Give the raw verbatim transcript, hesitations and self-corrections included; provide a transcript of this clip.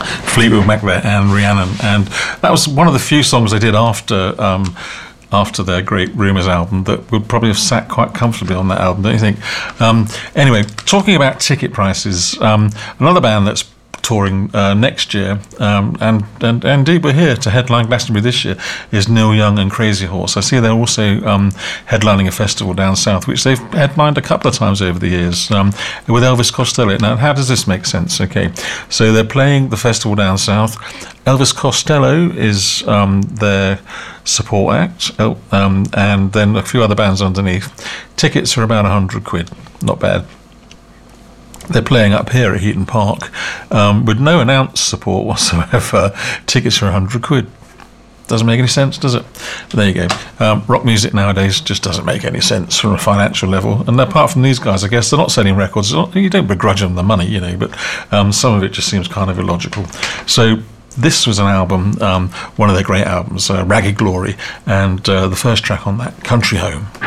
Fleetwood Mac there and Rhiannon, and that was one of the few songs they did after um, after their great Rumours album that would probably have sat quite comfortably on that album, don't you think? Um, anyway, talking about ticket prices, um, another band that's touring uh, next year, um, and, and, and indeed we're here to headline Glastonbury this year, is Neil Young and Crazy Horse. I see they're also um, headlining a festival down south, which they've headlined a couple of times over the years, um, with Elvis Costello. Now, how does this make sense? Okay, so they're playing the festival down south. Elvis Costello is um, their support act, oh, um, and then a few other bands underneath. Tickets are about one hundred quid, not bad. They're playing up here at Heaton Park um, with no announced support whatsoever. Tickets are one hundred quid. Doesn't make any sense, does it? But there you go. Um, rock music nowadays just doesn't make any sense from a financial level. And apart from these guys, I guess, they're not selling records. You don't begrudge them the money, you know, but um, some of it just seems kind of illogical. So this was an album, um, one of their great albums, uh, Ragged Glory, and uh, the first track on that, Country Home.